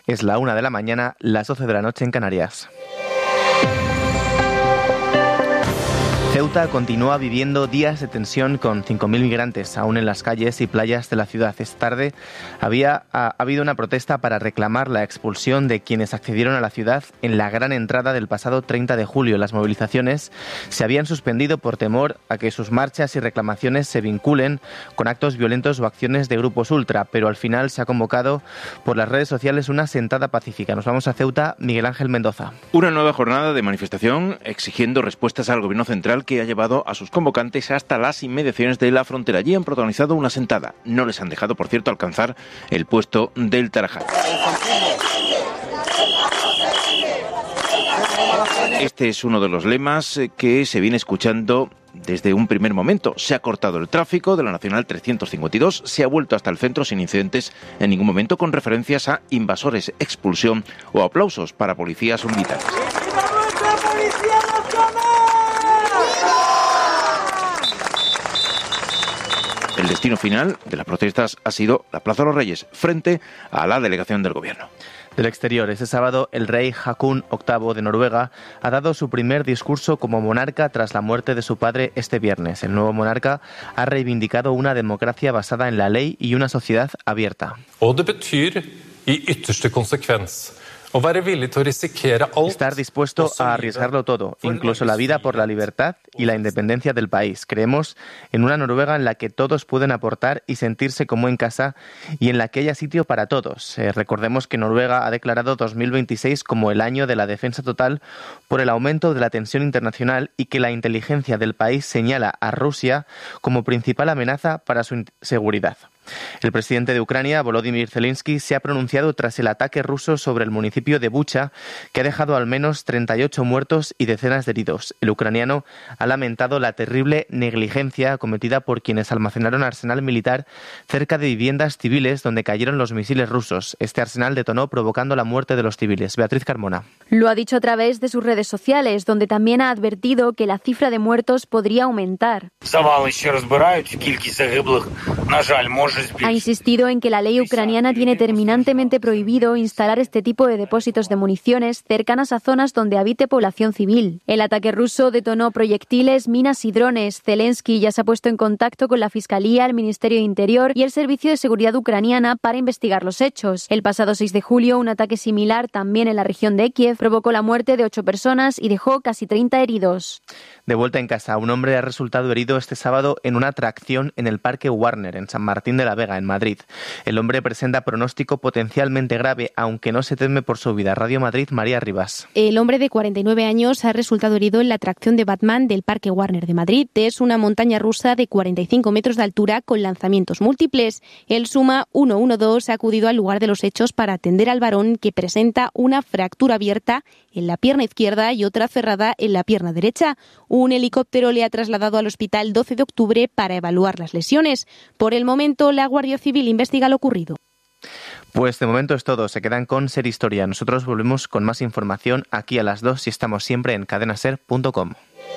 Es la 1 de la mañana, las 12 de la noche en Canarias. Ceuta continúa viviendo días de tensión con 5.000 migrantes aún en las calles y playas de la ciudad. Esta tarde ha habido una protesta para reclamar la expulsión de quienes accedieron a la ciudad en la gran entrada del pasado 30 de julio. Las movilizaciones se habían suspendido por temor a que sus marchas y reclamaciones se vinculen con actos violentos o acciones de grupos ultra, pero al final se ha convocado por las redes sociales una sentada pacífica. Nos vamos a Ceuta, Miguel Ángel Mendoza. Una nueva jornada de manifestación exigiendo respuestas al gobierno central que ha llevado a sus convocantes hasta las inmediaciones de la frontera. Allí han protagonizado una sentada. No les han dejado, por cierto, alcanzar el puesto del Tarajal. Este es uno de los lemas que se viene escuchando desde un primer momento. Se ha cortado el tráfico de la Nacional 352, se ha vuelto hasta el centro sin incidentes en ningún momento, con referencias a invasores, expulsión o aplausos para policías o militares. El destino final de las protestas ha sido la Plaza de los Reyes, frente a la delegación del gobierno. Del exterior, este sábado, el rey Haakon VIII de Noruega ha dado su primer discurso como monarca tras la muerte de su padre este viernes. El nuevo monarca ha reivindicado una democracia basada en la ley y una sociedad abierta. Estar dispuesto a arriesgarlo todo, incluso la vida por la libertad y la independencia del país. Creemos en una Noruega en la que todos pueden aportar y sentirse como en casa y en la que haya sitio para todos. Recordemos que Noruega ha declarado 2026 como el año de la defensa total por el aumento de la tensión internacional y que la inteligencia del país señala a Rusia como principal amenaza para su seguridad. El presidente de Ucrania, Volodymyr Zelensky, se ha pronunciado tras el ataque ruso sobre el municipio de Bucha, que ha dejado al menos 38 muertos y decenas de heridos. El ucraniano ha lamentado la terrible negligencia cometida por quienes almacenaron arsenal militar cerca de viviendas civiles donde cayeron los misiles rusos. Este arsenal detonó provocando la muerte de los civiles. Beatriz Carmona. Lo ha dicho a través de sus redes sociales, donde también ha advertido que la cifra de muertos podría aumentar. Ha insistido en que la ley ucraniana tiene terminantemente prohibido instalar este tipo de depósitos de municiones cercanas a zonas donde habite población civil. El ataque ruso detonó proyectiles, minas y drones. Zelensky ya se ha puesto en contacto con la Fiscalía, el Ministerio de Interior y el Servicio de Seguridad ucraniana para investigar los hechos. El pasado 6 de julio, un ataque similar también en la región de Kiev provocó la muerte de 8 personas y dejó casi 30 heridos. De vuelta en casa, un hombre ha resultado herido este sábado en una atracción en el Parque Warner, en San Martín de la Vega, en Madrid. El hombre presenta pronóstico potencialmente grave, aunque no se teme por su vida. Radio Madrid, María Rivas. El hombre de 49 años ha resultado herido en la atracción de Batman del Parque Warner de Madrid. Es una montaña rusa de 45 metros de altura con lanzamientos múltiples. El SUMA 112 ha acudido al lugar de los hechos para atender al varón, que presenta una fractura abierta en la pierna izquierda y otra cerrada en la pierna derecha. Un helicóptero le ha trasladado al hospital 12 de octubre para evaluar las lesiones. Por el momento, la Guardia Civil investiga lo ocurrido. Pues de momento es todo. Se quedan con Ser Historia. Nosotros volvemos con más información aquí a las 2 y estamos siempre en cadenaser.com.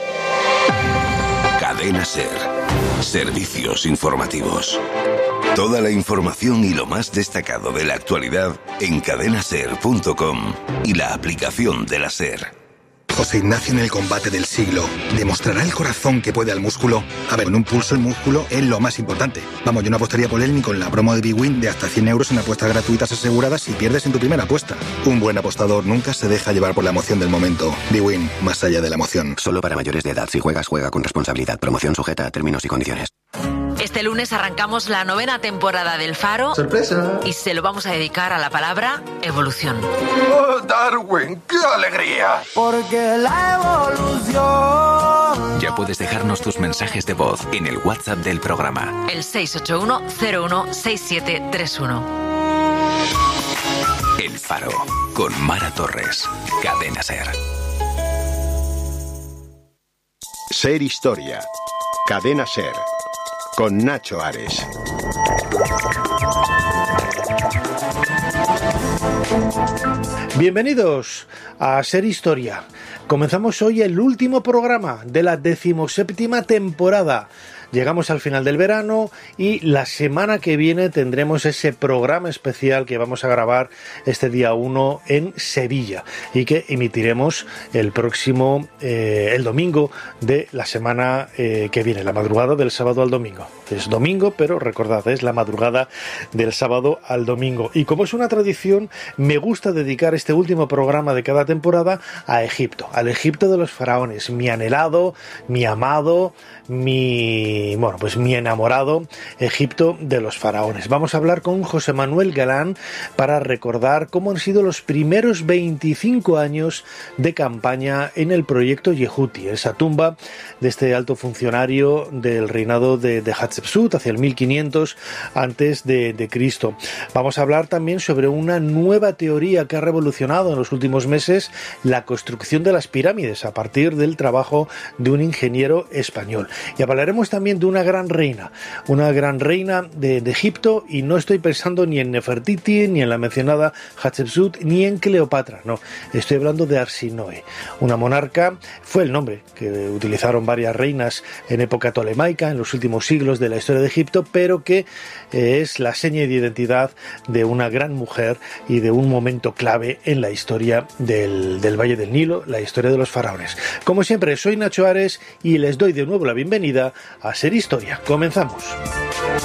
Cadena Ser. Servicios informativos. Toda la información y lo más destacado de la actualidad en cadenaser.com y la aplicación de la SER. José Ignacio en el combate del siglo. ¿Demostrará el corazón que puede al músculo? A ver, en un pulso el músculo es lo más importante. Vamos, yo no apostaría por él ni con la promo de BWIN de hasta 100 euros en apuestas gratuitas aseguradas si pierdes en tu primera apuesta. Un buen apostador nunca se deja llevar por la emoción del momento. BWIN, más allá de la emoción. Solo para mayores de edad. Si juegas, juega con responsabilidad. Promoción sujeta a términos y condiciones. Este lunes arrancamos la 9ª temporada del Faro. ¡Sorpresa! Y se lo vamos a dedicar a la palabra evolución. ¡Oh, Darwin! ¡Qué alegría! Porque la evolución... Ya puedes dejarnos tus mensajes de voz en el WhatsApp del programa. El 681-016731. El Faro, con Mara Torres. Cadena Ser. Ser Historia. Cadena Ser. Con Nacho Ares. Bienvenidos a Ser Historia. Comenzamos hoy el último programa de la 17ª temporada llegamos al final del verano y la semana que viene tendremos ese programa especial que vamos a grabar este día 1 en Sevilla y que emitiremos el próximo, el domingo de la semana que viene, la madrugada del sábado al domingo. Es domingo, pero recordad, es la madrugada del sábado al domingo. Y como es una tradición, me gusta dedicar este último programa de cada temporada a Egipto, al Egipto de los faraones, mi anhelado, mi amado, mi enamorado Egipto de los faraones. Vamos a hablar con José Manuel Galán para recordar cómo han sido los primeros 25 años de campaña en el proyecto Yehuti, esa tumba de este alto funcionario del reinado de Hatshepsut hacia el 1500 antes de Cristo. Vamos a hablar también sobre una nueva teoría que ha revolucionado en los últimos meses la construcción de las pirámides a partir del trabajo de un ingeniero español. Y hablaremos también de una gran reina de Egipto, y no estoy pensando ni en Nefertiti, ni en la mencionada Hatshepsut, ni en Cleopatra, no, estoy hablando de Arsinoe, una monarca, fue el nombre que utilizaron varias reinas en época tolemaica, en los últimos siglos de la historia de Egipto, pero que es la seña de identidad de una gran mujer y de un momento clave en la historia del Valle del Nilo, la historia de los faraones. Como siempre, soy Nacho Ares y les doy de nuevo la bienvenida a Ser Historia. Comenzamos.